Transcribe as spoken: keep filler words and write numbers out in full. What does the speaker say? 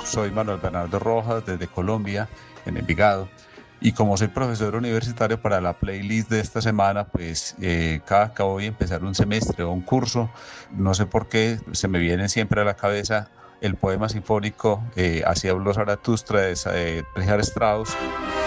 soy Manuel Bernardo Rojas desde Colombia, en Envigado. Y como soy profesor universitario, para la playlist de esta semana, pues eh, cada que voy a empezar un semestre o un curso, no sé por qué se me viene siempre a la cabeza el poema sinfónico eh, Así habló Zaratustra de, de Richard Strauss.